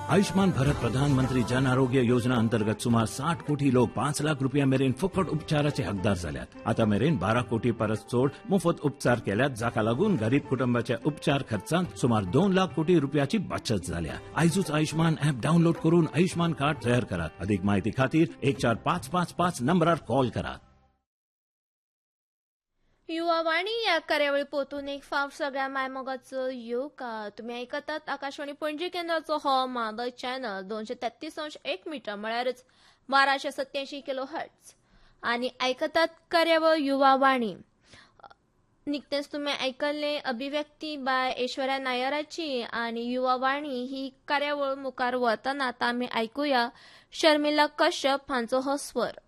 आयुष्मान भारत प्रधानमंत्री जन आरोग्य योजना अंतर्गत सुमार 60 कोटी लोक 5 लाख रुपया मेरेन फुकट उपचाराचे हकदार झाल्यात. आता मेरेन 12 कोटी परस चोड मोफत उपचार केल्यात, जाका लागून गरीब कुटुंबाच्या उपचार खर्चात सुमार 2 लाख कोटी रुपयाची बचत झाल्या. आयजूच आयुष्मान ॲप डाउनलोड करून आयुष्मान कार्ड तयार करात. अधिक माहिती खातीर 14555 नंबरार कॉल करात. युवा वाणी या कार्यावळी पोतून एक फाव सगळ्या मायमोगाचो येवकार. तुम्ही ऐकतात आकाशवाणी पणजी केंद्राचो हो मादय चॅनल 233.1 मीटर म्हळ्यारच 1287 किलो हर्ट्ज आणि ऐकतात कार्यावळ युवा वाणी. निकतेच तुम्ही ऐकले अभिव्यक्ती बाय ऐश्वर्या नायराची आणि युवा वाणी ही कार्यावळ मुखार वतना आता आम्ही ऐकूया शर्मिला कश्यप हांचो हो स्वर.